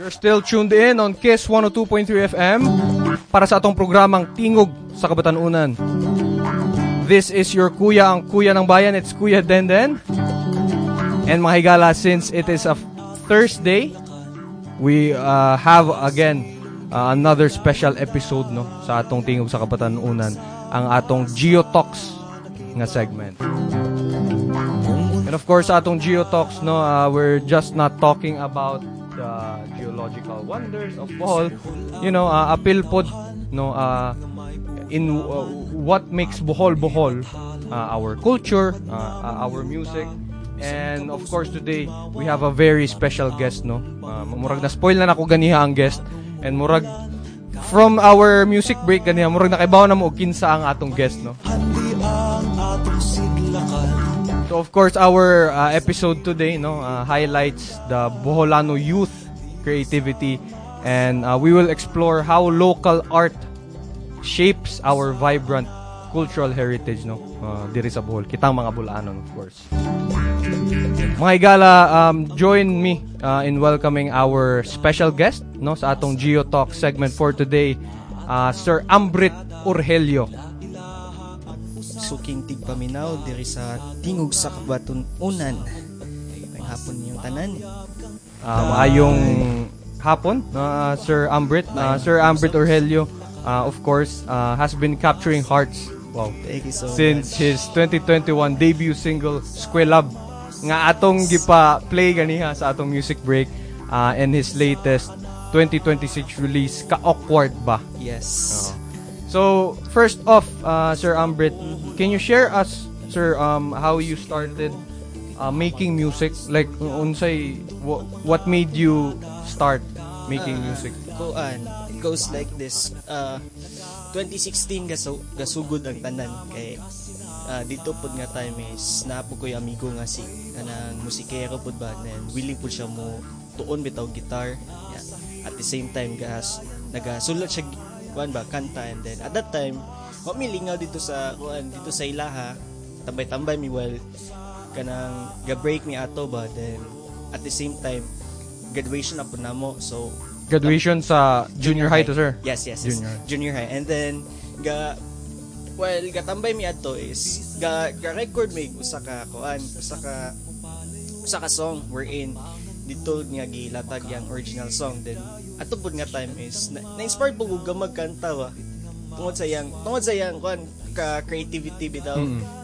You're still tuned in on KISS 102.3 FM para sa atong programang Tingog sa Kabatanunan. This is your kuya, ang kuya ng bayan. It's Kuya Denden. And mga higala, since it is a Thursday, we have again another special episode no sa atong Tingog sa Kabatanunan, ang atong Geotalks nga segment. And of course, sa atong Geotalks no, we're just not talking about the geological wonders of Bohol. You know, apil pod no in what makes Bohol Bohol, our culture, our music. And of course today we have a very special guest no. Murag na spoil na nako ganiha ang guest, and murag from our music break ganiha murag nakaibaw na mo og kinsa ang atong guest no. So of course our episode today no highlights the Boholano youth creativity, and we will explore how local art shapes our vibrant cultural heritage no diri sa Bohol, kitang mga Bulanon of course. Mga higala, join me in welcoming our special guest no sa atong Geotalk segment for today, Sir Ambrit Urgelio. Suking tigpaminaw diri sa Tingog sa Kabatanunan. May hapon yung tanan. Maayong hapon, Sir Ambrit. Sir Ambrit Urgelio, of course, has been capturing hearts. Wow. Thank you so since much. His 2021 debut single Squelab nga atong gipa play ganiha sa atong music break, and his latest 2026 release Ka Awkward Ba. Yes. So first off, Sir Ambrit, can you share us, sir, how you started making music? Like unsay what made you start making music? It goes like this. 2016 gasugod ang tanan kay dito pod nga time is napo ko yung amigo nga si kanang musikero pod ba, and willing pod siya mo tuon bitaw guitar. Yeah. At the same time nagasulat siya kanta, and then at that time milingaw dito sa ilaha, tambay-tambay mi while kanang ga-break mi ato ba, then at the same time graduation na po namo, so Graduation sa junior high to, sir? Yes. Junior high. And then gatambay mi adto is ga-record mi usa ka song wherein dito nga gilatag yang original song. Then ato pud nga time is na-inspired po ko magkanta ba tungod sa yang ka creativity bitaw.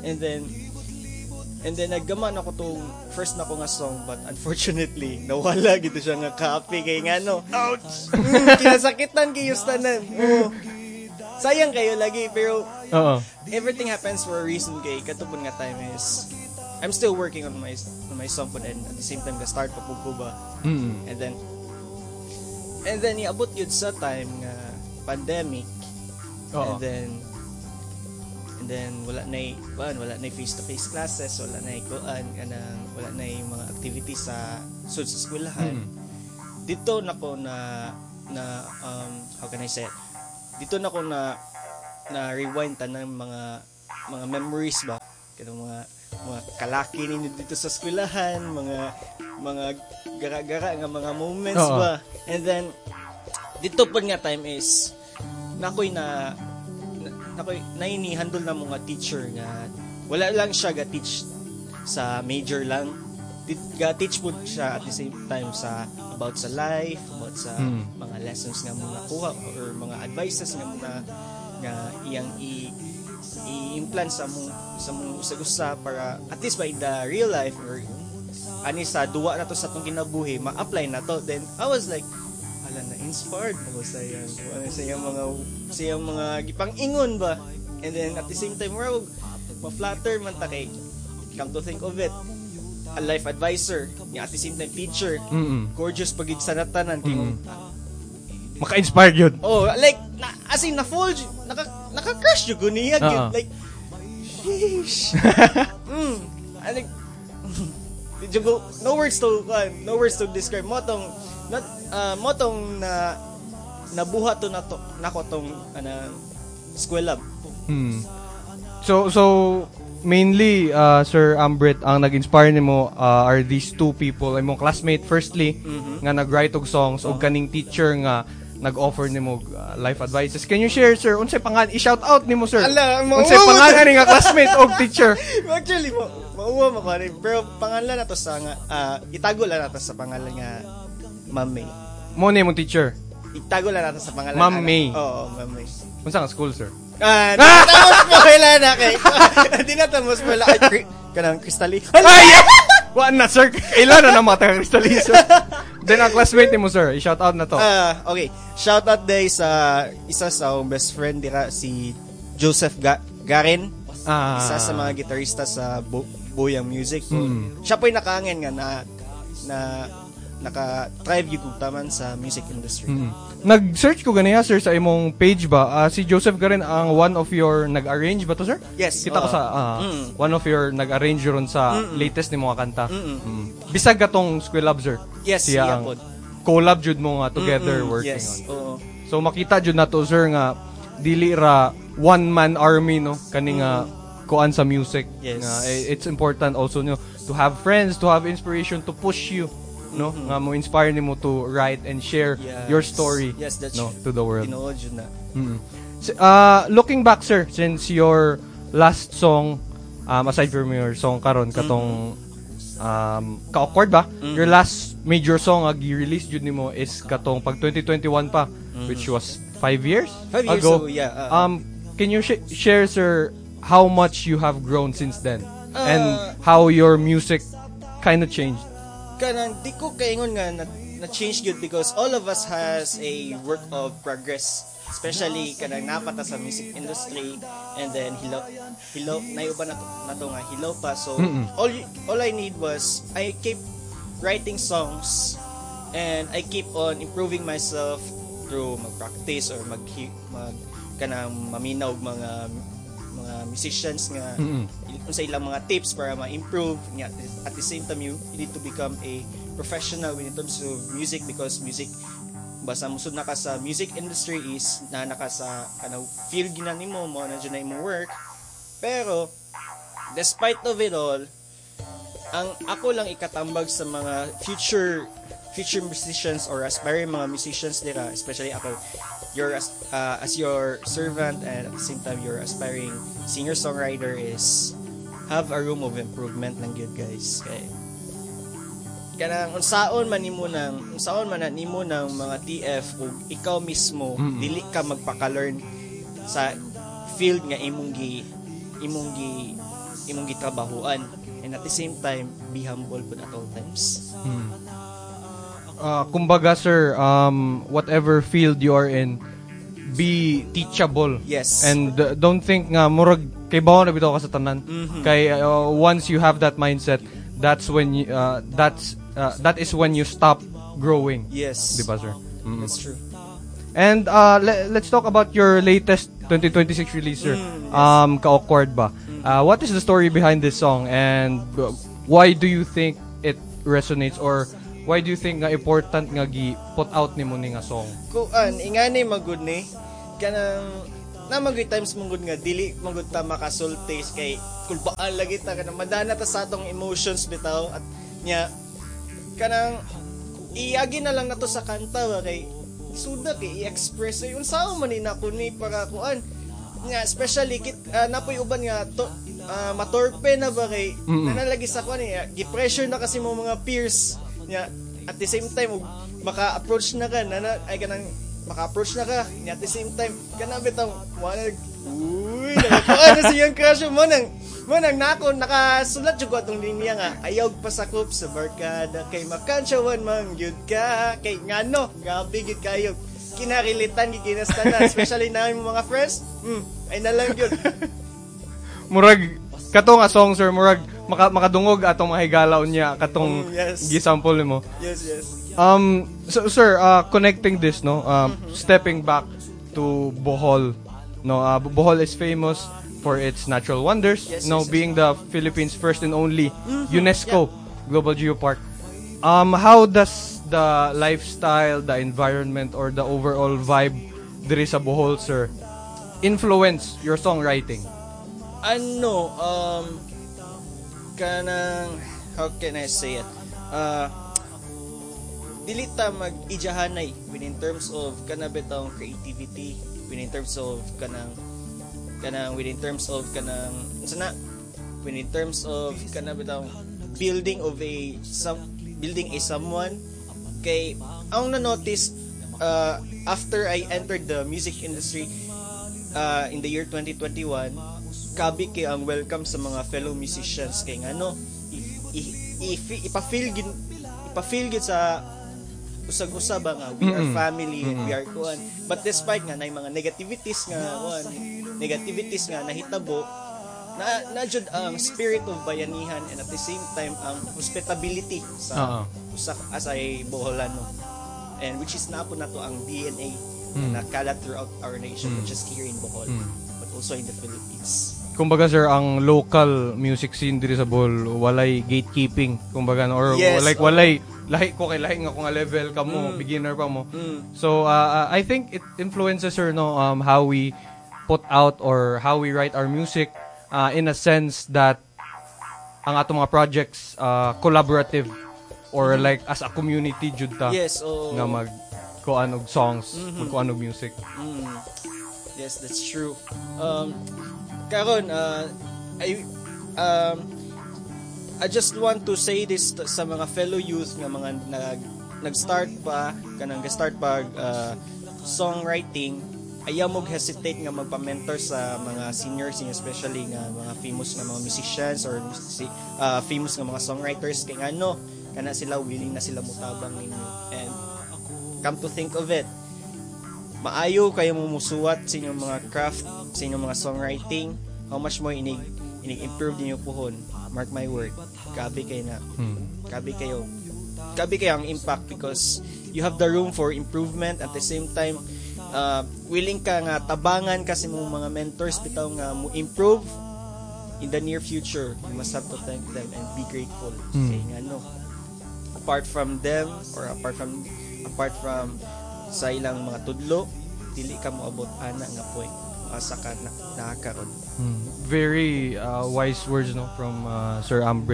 And then naggaman ako tong first na ko nga song, but unfortunately nawala gito siya nga copy kay ngano. Ouch. Kinasakitan kayo tanan. Sayang kayo lagi, pero everything happens for a reason kay katupon nga time is I'm still working on my song, but and at the same time ga-start pa pug ko ba. And then iabot yun sa time nga pandemic. And then wala na face to face classes, wala na mga activities sa eskwelahan. Dito nako na how can I say it? Dito nako na rewind tanang mga memories ba, kanang mga kalaki ninyo dito sa eskwelahan, mga gara-gara nga mga moments ba. And then dito pod nga time is nakoy handle na mga teacher nga wala lang siya ga-teach sa major lang, ga-teach po siya at the same time about sa life, about sa mga lessons nga muna kuha or mga advices nga muna nga iyang i-implant sa mong usa-usa para at least by the real life or ani sa duwa na to sa tong kinabuhi ma-apply na to. Then I was like na-inspired ako sa mga gipang-ingon ba. And then at the same time ma-flatter man ta kay, come to think of it, a life advisor nga at the same time teacher, gorgeous pagig sa natanan kay maka-inspire yun. Like as in na-fall naka-crush yun niya like sheesh. Like no words to describe motong nabuhat to nako tong Squelab. So mainly, Sir Ambrit, ang nag-inspire nimo are these two people. Imong classmate, firstly, nga nag-write og songs, og kaning teacher nga nag-offer nimo life advices. Can you share, sir, unsay pangalan? I-shout out nimo, sir. Unsay pangalan ni nga classmate og teacher? Actually, mauwa mo ko rin. Pero pangalan na to sa nga, itago lang nato sa pangalan nga Ma'am May. Mo ni mong teacher? Itago lang nato sa pangalan. Ma'am May. Oo, Ma'am May. Unsa nga school, sir? Tinatamos mo wala na kay. Tinatamos mo wala kay. Kanang Crystally. Ay! Wala na, sir. Kailan na mga taga-Crystalline, sir? Then, ang classmate mo, sir. I-shout out na to. Okay. Shout out day sa isa sa akong best friend dira, si Joseph Garin. Isa sa mga gitarista sa Boyang Music. Siya po'y nakaangin nga na naka-thrive yung taman sa music industry. Nag-search ko ganiya, sir, sa imong page ba? Si Joseph Garin ang one of your nag-arrange ba to, sir? Yes. Kita ko sa one of your nag-arrange ron sa latest ni mga kanta. Bisag katong Squid Love, sir. Yes, siya ang collab jud mo nga together working yes. on. So makita jud nato, sir, nga dili ra one-man army, no? Kani nga kuan sa music. Yes. It's important also, no, to have friends, to have inspiration to push you, no, nga mo inspire nimo to write and share your story, that's no, to the world. Tinuod yun na. Looking back, sir, since your last song, aside from your song karon katong ka-awkward ba, your last major song ag release jud nimo is katong pag 2021 pa, which was 5 years 5 years ago. ago, yeah. Can you share, sir, how much you have grown since then and how your music kind of changed? Kanang di ko kaingon nga na-change good because all of us has a work of progress, especially kanang napata sa music industry, and then hilaw nayuba na to nga hilaw pa, so all I need was I keep writing songs and I keep on improving myself through mag-practice or kanang maminaw mga musicians nga sa ilang mga tips para ma-improve nga. At the same time, you need to become a professional when it comes to music, because music, basta musud na ka sa music industry is na naka sa kanang field gina nimo mo na dyan na imo work. Pero despite of it all, ang ako lang ikatambag sa mga future musicians or aspiring mga musicians nila, especially ako, as your servant, and at the same time your aspiring singer-songwriter, is have a room of improvement lang gyud, guys. Kay kanang unsaon man nimo ng mga TF o ikaw mismo dili ka magpaka-learn sa field nga imong gitrabahuan, and at the same time be humble pud at all times. Kumbaga, sir, whatever field you are in, be teachable. Yes. And don't think nga murag kay bawon na bitaw ka sa tanan. Kay once you have that mindset, that's when you, that is when you stop growing. Yes. Diba, sir? That's true. And let's talk about your latest 2026 release, sir. Ka-awkward ba? What is the story behind this song, and why do you think it resonates, or why do you think nga important nga gi-put out nimo ni nga song? Kuan, ingani magud ni kanang na magay times mong nga dili magud ta makasulti kay kulbaan lagi ta kanang madana ta sa atong emotions bitaw, at nya kanang iagi na lang nato sa kanta ba, kay suda kay i-express ay unsaon man ni nako ni para kuan nga, especially napoy uban nga to matorpe na ba kay nanalagi sa kuan ni gi-pressure na kasi mo mga peers nya, at the same time maka-approach na ka ay kanang maka-approach na ka nya, at the same time kana bitaw wala uy nakakuan na siyang crush mo nang nako nakasulat jud ko atong linya nga ayaw pasakop sa barkada kay makansyawan man gyud ka kay ngano gabi gid kayo kinarilitan giginastanan, especially na yung mga friends ay nalang gyud. Murag katong nga song, sir, murag makadungog atong mahigalaw niya katong gisample nimo. Yes. So, sir, connecting this, no, stepping back to Bohol, no, Bohol is famous for its natural wonders, being the Philippines' first and only UNESCO Global Geopark. How does the lifestyle, the environment, or the overall vibe diri sa Bohol, sir, influence your songwriting? Ano, kanang, how can I say it? Dili ta mag-ijahanay when in terms of kanabitang creativity, when in terms of kanang when in terms of sana, when in terms of kanabitang building a someone. Kay ang na-notice after I entered the music industry in the year 2021, kabi kay ang welcome sa mga fellow musicians kay ngano ipa-feel gid sa usag-usab nga we are family, we are kuan, but despite nga nay mga negativities nga nahitabo na jud ang spirit of bayanihan, and at the same time ang hospitality sa usa as ay Boholano, and which is napo nato ang DNA na kalat throughout our nation, not just here in Bohol but also in the Philippines. Kumbaga sir, ang local music scene diri sa Bohol walay gatekeeping, kumbaga no? Or yes, walay lahi nga kung level ka mo, beginner pa mo. So I think it influences sir no how we put out or how we write our music, in a sense that ang ato mga projects collaborative or like as a community jud ta. Yes, nga magkuan og songs, magkuan og music. Yes, that's true. Karon I just want to say this sa mga fellow youth nga mga nag-start pa songwriting. Ayaw mo hesitate nga magpa-mentor sa mga seniors, especially nga mga famous nga mga musicians or famous nga mga songwriters, kay ngano kana sila willing na sila mutabang ninyo. And come to think of it, maayo kayo mumusuwat sa inyong mga craft, sa inyong mga songwriting, how much mo inig-improve niyo pohon. Mark my word, kabi kayo ang impact, because you have the room for improvement. At the same time, willing ka nga tabangan kasi mong mga mentors bitaw nga mo improve in the near future. You must have to thank them and be grateful. Kay ngano, apart from them or apart from sa ilang mga tudlo, dili ka mo abot ana nga point asa ka nakakaron. Very wise words no from Sir Ambrit.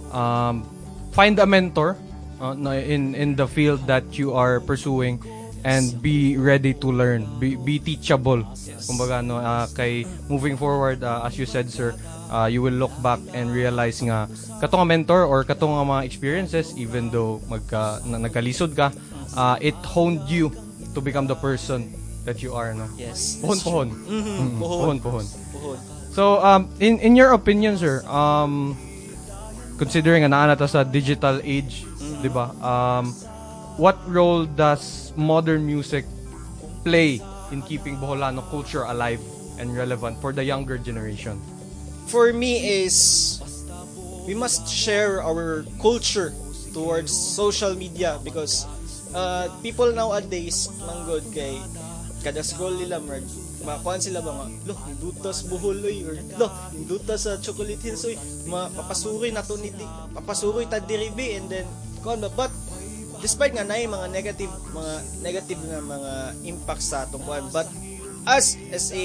Find a mentor in the field that you are pursuing, and be ready to learn, be teachable. Yes. Kumbaga no, kay moving forward, as you said sir, you will look back and realize nga katong mentor or katong mga experiences, even though nagkalisod ka, it honed you to become the person that you are, no? Yes. Pohon. Pohon. So, in your opinion, sir, considering na ta sa digital age, di ba? What role does modern music play in keeping Boholano culture alive and relevant for the younger generation? for me is we must share our culture towards social media, because people nowadays manggod kay kada scroll nila makuan sila ba nga lo indutas buholoy or lo indutas sa chocolate hills oy mapapasuroy nato ni papasuroy ta diribi, and then kuan ba, but despite nga nay mga negative nga mga impacts sa atong kuan, but as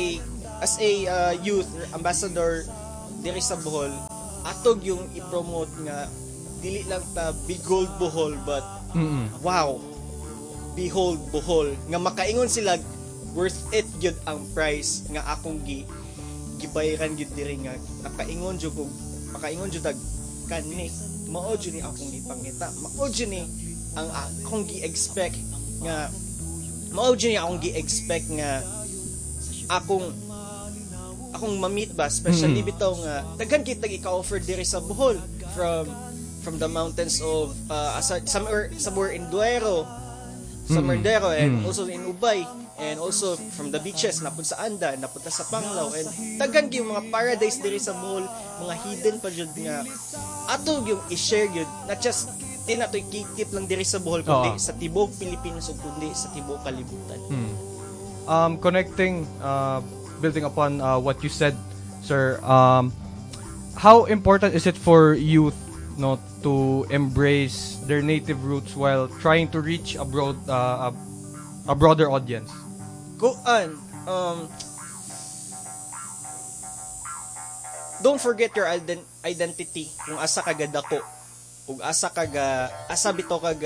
a youth ambassador diri sa Bohol, atog yung i-promote nga dili lang ta behold Bohol, but wow, behold Bohol, nga makaingon sila worth it gyud ang price nga akong gibayaran gyud diri, nga nakaingon jud ko, makaingon jud dag kanni mao jud ni akong gipangita, mao jud ni ang akong gi-expect nga mao jud ni akong gi-expect nga akong ma-meet ba, especially bitaw nga daghan kitag ika-offer diri sa Bohol, from the mountains of somewhere in Duero, Samardero, and also in Ubay, and also from the beaches napunta sa Anda, napunta sa Panglao, and daghan gyud mga paradise diri sa Bohol, mga hidden pa jud nga ato yung i-share gyud, not just nato ikitip lang diri sa Bohol, kundi sa tibuok Pilipinas, ug kundi sa tibuok kalibutan. Connecting, building upon what you said, sir, how important is it for youth to embrace their native roots while trying to reach a broader audience? don't forget your identity kung asa ka gadako ug asa ka asa bitaw ka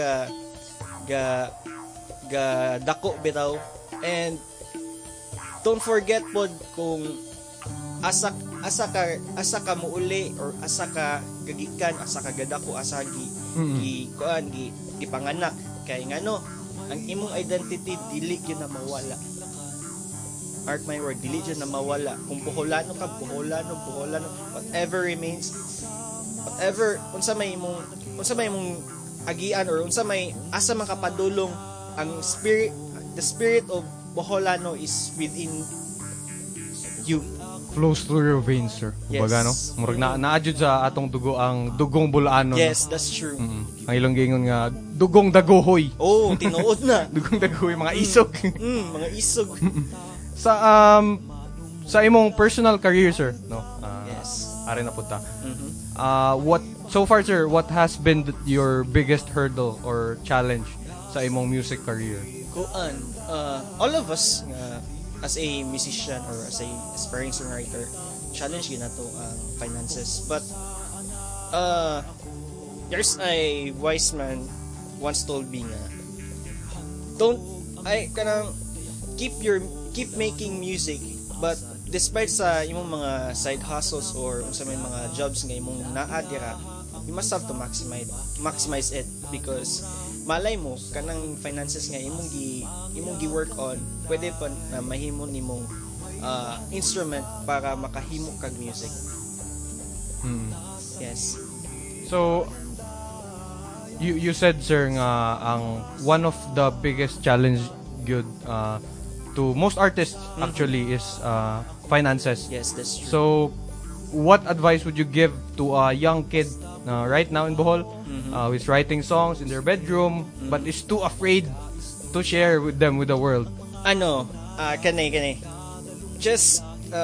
ga dako bitaw, and don't forget pod kung asa ka muuli or asa ka gagikan, asa ka gadako, asa gipanganak kay ngano ang imong identity dili gyud na mawala. Mark my word, dili gyud na mawala. Kung buholano ka, buholano, whatever remains, whatever unsa may imong agian or unsa may asa man kapadulong, the spirit of Boholano is within you. Flows through your veins, sir. Yes. Kumbaga, no? Murag naadjud sa atong dugo ang dugong Bulaano. Yes, that's true. Ang ilong gingon nga dugong dagohoy. Oh, tinuod na. Dugong dagohoy, mga isog. Mga isog. Sa imong personal career, sir, no? Yes. Ari na punta. What so far, sir, what has been your biggest hurdle or challenge sa imong music career? Kuan, all of us as a musician or as a aspiring songwriter, challenge yun na to ang finances. But there's a wise man once told me nga, keep making music, but despite sa imong mga side hustles or sa may mga jobs nga imong naadira, you must have to maximize it, because malay mo kanang finances nga imong gi work on, pwede pa na mahimo nimong instrument para makahimo kag music. Yes. So you said, sir, nga ang one of the biggest challenge good to most artists actually is finances. Yes, that's true. So what advice would you give to a young kid right now in Bohol who's writing songs in their bedroom but is too afraid to share with them with the world? Kanay just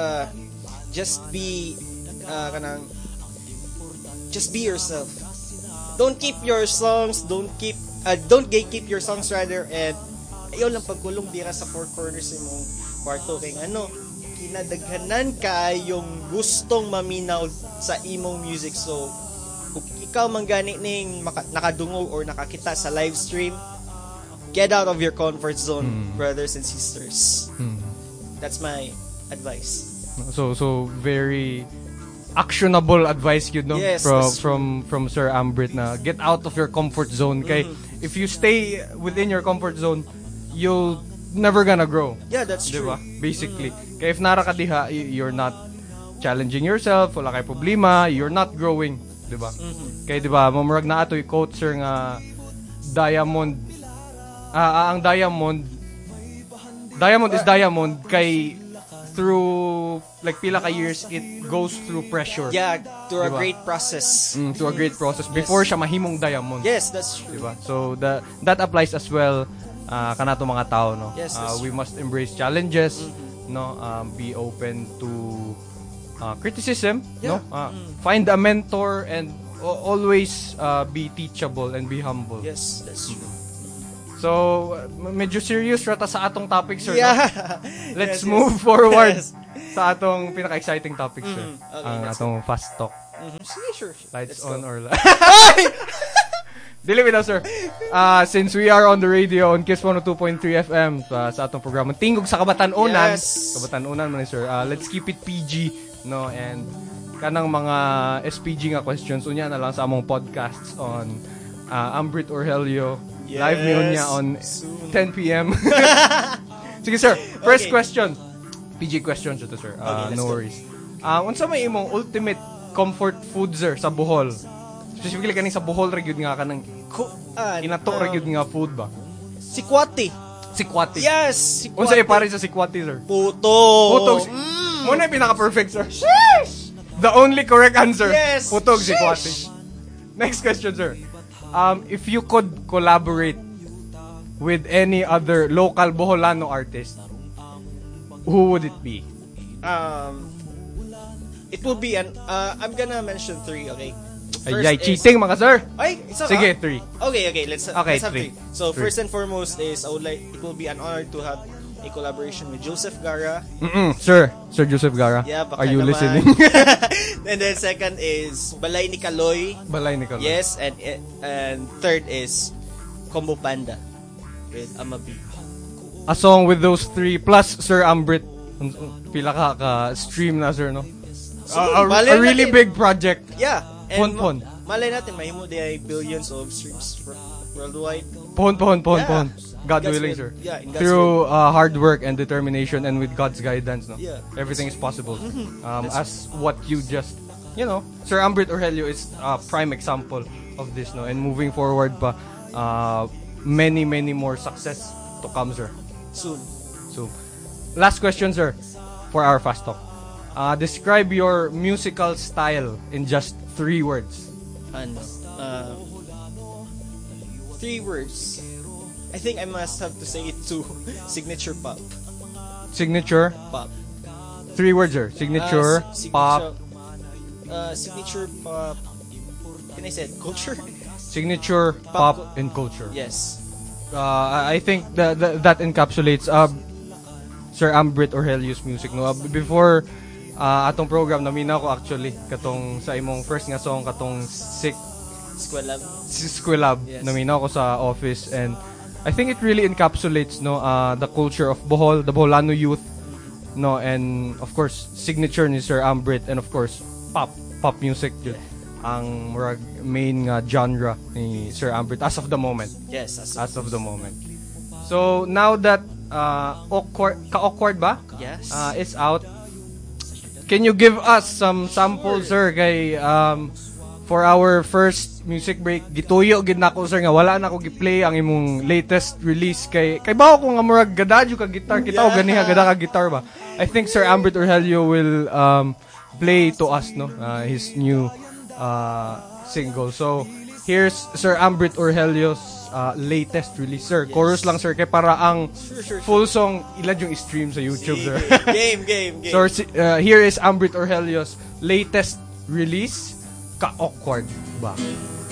be just be yourself. Don't keep your songs, don't gatekeep your songs rather, and ayaw lang pagkulong dira sa four corners imong kwarto kay kinadaghanan kayong gustong maminaw sa imong music. So kung ikaw man gani ning nakadungog or nakakita sa live stream, get out of your comfort zone, brothers and sisters. That's my advice. So very actionable advice yun, no? Yes, from Sir Ambrit na get out of your comfort zone. Kay if you stay within your comfort zone, you'll never gonna grow. Yeah, that's true. Diba? Basically. Kaya if nara ka diha, you're not challenging yourself, wala kay problema, you're not growing. Diba? Kaya diba, mamurag na ato'y quote, sir, nga diamond, ang diamond is diamond kay through like pila ka years it goes through pressure. Yeah, through diba? a great process. To a great process before siya mahimong diamond. Yes, that's true. Diba? So that applies as well kanato mga tao, no? Yes, we must embrace challenges, no? Be open to criticism, no? Find a mentor and always be teachable and be humble. Yes, that's true. So medyo serious rata sa atong topic, sir. Yeah. No? Let's move forward sa atong pinaka-exciting topic, sir. Okay, Ang atong fast talk. Sige, sure. Lights on or Dili na, sir. Since we are on the radio on Kiss 102.3 FM sa atong programa Tingog sa Kabatan-unan. Yes. Kabatan-unan man, sir. Let's keep it PG, no? And kanang mga SPG nga questions unya na lang sa among podcasts on Ambrit Orhelio. Yes. Live mi unya on Soon. 10 p.m. Sige, sir. First question. PG question siya to, sir. No worries. Unsa may imong ultimate comfort food, sir, sa Bohol? Specifically kaning sa Bohol ra gyud nga kanang inato ra gyud nga food ba? Sikwati. Sikwati. Yes, sikwati. Unsa ipare sa sikwati, sir? Putog. Mo na pinaka-perfect, sir. Sheesh! The only correct answer. Yes. Putog Sheesh! sikwati. Next question, sir. If you could collaborate with any other local Boholano artist, who would it be? It will be I'm gonna mention 3, okay? Ay, cheating mga sir. Ay, isa Sige, ka? 3. Okay, let's have three. 3. So Three. first and foremost is it will be an honor to have a collaboration with Joseph Gara. Sir Joseph Gara. Yeah, baka Are you naman. listening? And then second is Balay ni Kaloy. Balay ni Kaloy. Yes, and third is Combo Panda with Amabi. A song with those three plus Sir Ambrit. Pila ka stream na, sir, no? So, A malay really natin. big project. Yeah. And Pon. malay natin, mahimo di ay billions of streams worldwide. Pohon. Yeah. God God's willing, will. sir. Yeah, in God's Through hard work and determination and with God's guidance, no? Yeah. Everything is possible. As what you just, Sir Ambrit Orhelio is a prime example of this, no? And moving forward pa, many more success to come, sir. Soon. So, last question, sir, for our fast talk. Describe your musical style in just 3 words. Ano? 3 words. I think I must have to say it to signature pop. Signature. Pop. 3 words, sir. Signature, pop. Signature pop. Can I say it? Culture? Signature, pop, and culture. Yes. I think that encapsulates Sir Ambrit Orhelio's music, no. Before atong program namina ko actually katong sa imong first nga song katong Squilab. Yes. Namina ko sa office, and I think it really encapsulates the culture of Bohol, the Boholano youth, no, and of course signature ni Sir Ambrit, and of course pop music yun. Ang murag main nga genre ni Sir Ambrit as of the moment. Yes, As of the moment. So now that awkward ba? Yes. It's out. Can you give us some samples, sir, kay for our first music break? Gituyo gid nako, sir, nga wala na ko gi-play ang imong latest release kay bawo ko nga murag gadadyo ka guitar kita o ganiha gada ka guitar ba. I think Sir Ambrit Orhelio will play to us, no, his new single. So here's Sir Ambrit Orhelio's latest release, sir. Yes. Chorus lang, sir, kay para ang full song ilad yung stream sa YouTube, sir. Game. So here is Ambrit Orhelio's latest release, Ka-Awkward Ba.